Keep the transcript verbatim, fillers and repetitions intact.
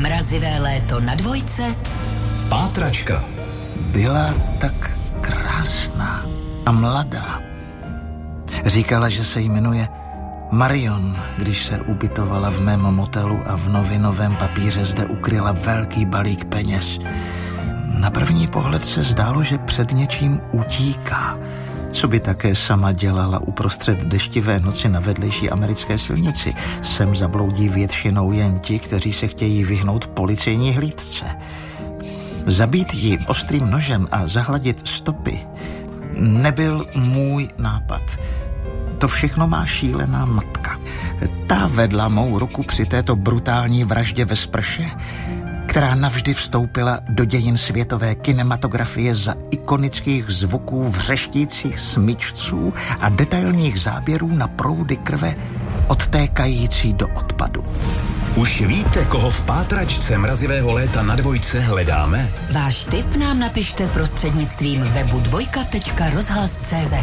Mrazivé léto na dvojce. Pátračka. Byla tak krásná a mladá. Říkala, že se jmenuje Marion, když se ubytovala v mém motelu a v novinovém papíře zde ukryla velký balík peněz. Na první pohled se zdálo, že před něčím utíká, co by také sama dělala uprostřed deštivé noci na vedlejší americké silnici. Sem zabloudí většinou jen ti, kteří se chtějí vyhnout policejní hlídce. Zabít ji ostrým nožem a zahladit stopy nebyl můj nápad. To všechno má šílená matka. Ta vedla mou ruku při této brutální vraždě ve sprše, která navždy vstoupila do dějin světové kinematografie za ikonických zvuků vřeštících smyčců a detailních záběrů na proudy krve odtékající do odpadu. Už víte, koho v pátračce Mrazivého léta na dvojce hledáme? Váš tip nám napište prostřednictvím webu dvojka tečka rozhlas tečka cé zet.